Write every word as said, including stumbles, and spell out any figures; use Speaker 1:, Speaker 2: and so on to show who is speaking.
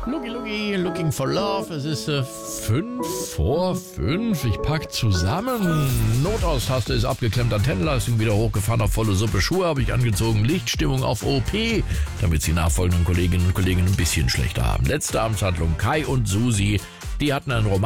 Speaker 1: Looky, looky, looking for love. Es ist äh, fünf vor fünf. Ich pack zusammen. Notaus-Taste ist abgeklemmt, Antennenleistung wieder hochgefahren auf volle Suppe. Schuhe habe ich angezogen, Lichtstimmung auf O P, damit die nachfolgenden Kolleginnen und Kollegen ein bisschen schlechter haben. Letzte Amtshandlung, Kai und Susi, die hatten einen Roman.